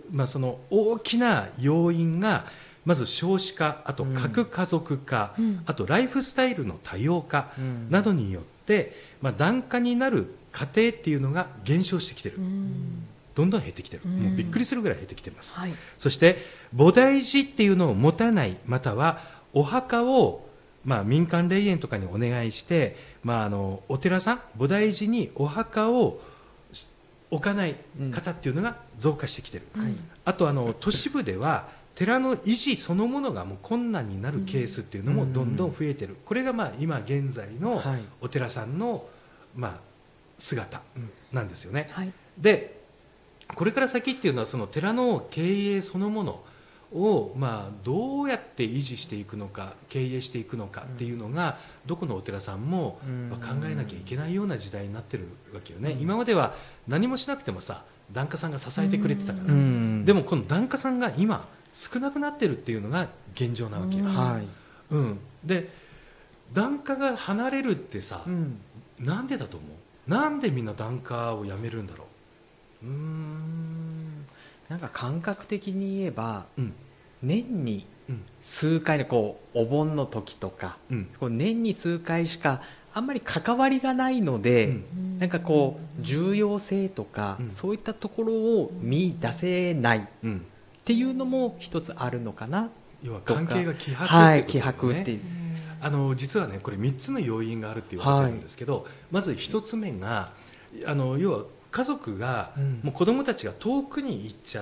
その大きな要因がまず少子化、あと核家族化、あとライフスタイルの多様化などによって、檀家になる家庭っていうのが減少してきてる、どんどん減ってきてる、もうびっくりするぐらい減ってきてます、そして菩提寺っていうのを持たない、またはお墓を民間霊園とかにお願いして、お寺さん菩提寺にお墓を置かない方っていうのが増加してきてる、あと都市部では寺の維持そのものがもう困難になるケースっていうのもどんどん増えてる、これが今現在のお寺さんの姿なんですよね、でこれから先っていうのはその寺の経営そのものをどうやって維持していくのか、経営していくのかっていうのがどこのお寺さんも考えなきゃいけないような時代になってるわけよね。今までは何もしなくてもさ、檀家さんが支えてくれてたから、でもこの檀家さんが今少なくなってるっていうのが現状なわけよ、で檀家が離れるってさ、なんでだと思う？なんでみんな檀家をやめるんだろう？ なんか感覚的に言えば、年に数回のお盆の時とか、年に数回しかあんまり関わりがないので、なんか重要性とか、そういったところを見出せないっていうのも一つあるのかな。 要は関係が希薄っていうことね。 っていう実はね、これ3つの要因があるって言われてるんですけど、まず1つ目が要は家族が、もう子供たちが遠くに行っちゃって、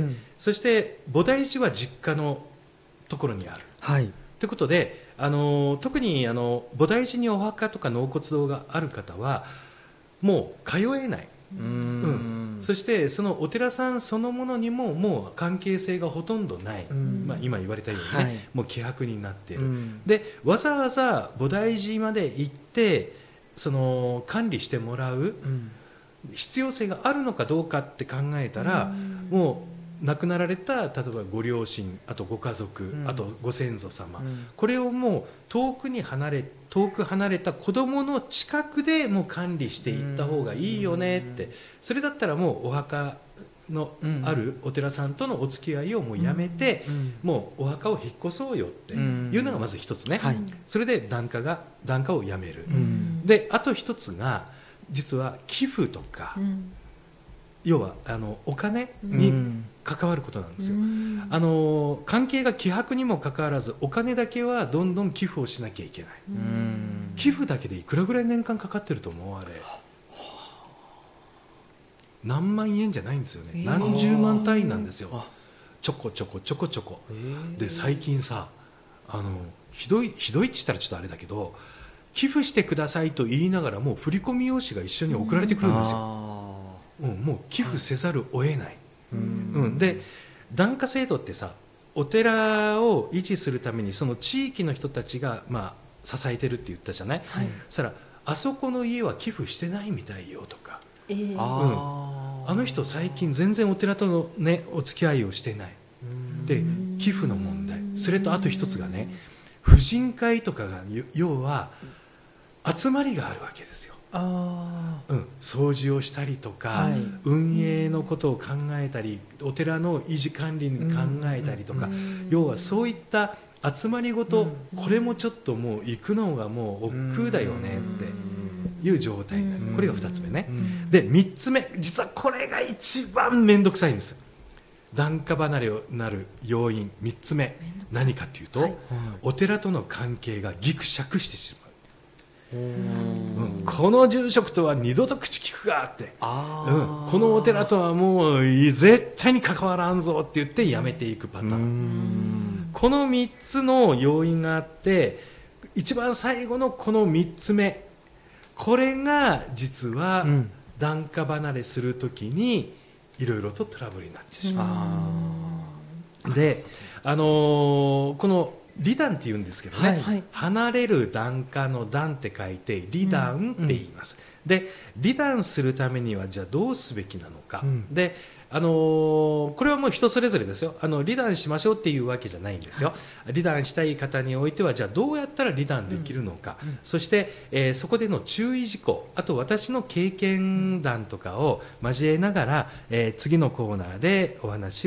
そして菩提寺は実家のところにある、ということで特に菩提寺にお墓とか納骨堂がある方はもう通えない、そしてそのお寺さんそのものにももう関係性がほとんどない、今言われたようにね、もう希薄になっている、でわざわざ菩提寺まで行ってその管理してもらう、必要性があるのかどうかって考えたら、もう亡くなられた例えばご両親、あとご家族、あとご先祖様、これをもう遠く離れた子供の近くでもう管理していった方がいいよねって、それだったらもうお墓のあるお寺さんとのお付き合いをもうやめて、もうお墓を引っ越そうよっていうのがまず一つね、それで檀家をやめる、であと一つが実は寄付とか、要はお金に関わることなんですよ、関係が希薄にもかかわらずお金だけはどんどん寄付をしなきゃいけない、寄付だけでいくらぐらい年間かかってると思う？あれ何万円じゃないんですよね、何十万単位なんですよ、ちょこちょこちょこちょこ、で最近さひどいって言ったらちょっとあれだけど、寄付してくださいと言いながらもう振込用紙が一緒に送られてくるんですよ、もう寄付せざるを得ない、で檀家制度ってさ、お寺を維持するためにその地域の人たちが支えてるって言ったじゃない、そしたらあそこの家は寄付してないみたいよとか、あの人最近全然お寺との、お付き合いをしてない、で寄付の問題、それとあと一つがね、婦人会とかが要は集まりがあるわけですよ、掃除をしたりとか、運営のことを考えたり、お寺の維持管理に考えたりとか、要はそういった集まりごと、これもちょっともう行くのがもう億劫だよねっていう状態になる、これが2つ目ね、で3つ目、実はこれが一番面倒くさいんですよ。檀家離れになる要因3つ目、何かというと、お寺との関係がぎくしゃくしてしまう。この住職とは二度と口聞くかって、このお寺とはもう絶対に関わらんぞって言ってやめていくパターン、この3つの要因があって、一番最後のこの3つ目、これが実は檀家離れするときにいろいろとトラブルになってしまう。で、この離檀って言うんですけどね、離れる檀家の檀って書いて離檀って言います、で離檀するためにはじゃあどうすべきなのか、でこれはもう人それぞれですよ。離檀しましょうっていうわけじゃないんですよ。離檀したい方においてはじゃあどうやったら離檀できるのか、そして、そこでの注意事項、あと私の経験談とかを交えながら、次のコーナーでお話を